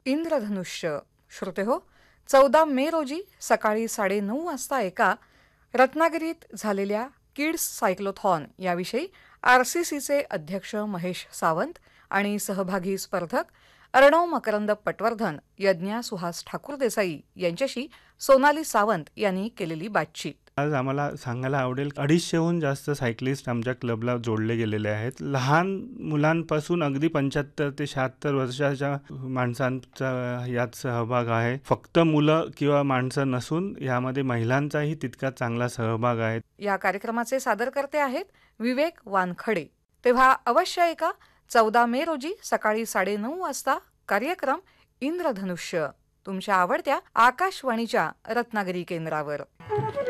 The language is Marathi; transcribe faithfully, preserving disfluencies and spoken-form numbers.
इंद्रधनुष्य. श्रोते हो, चौदा मे रोजी सकाळी साडेनऊ वाजता एका रत्नागिरीत झालेल्या किड्स सायक्लोथॉन याविषयी आरसीसीचे अध्यक्ष महेश सावंत आणि सहभागी स्पर्धक अर्णव मकरंद पटवर्धन, यज्ञा सुहास ठाकूर देसाई यांच्याशी सोनाली सावंत यांनी केलेली बातचीत. आज आम्हाला सांगायला आवडेल, अडीचशेहून जास्त सायकलिस्ट आमच्या क्लबला जोडले गेलेले आहेत. लहान मुलांपासून अगदी पंच्याहत्तर ते शहात्तर वर्षाच्या माणसांचा यात सहभाग आहे. फक्त मुलं किंवा माणसं नसून यामध्ये महिलांचाही तितका चांगला सहभाग आहे. या कार्यक्रमाचे सादरकर्ते आहेत विवेक वानखडे. तेव्हा अवश्य ऐका चौदा मे रोजी सकाळी साडेनऊ वाजता कार्यक्रम इंद्रधनुष्य तुमच्या आवडत्या आकाशवाणीच्या रत्नागिरी केंद्रावर.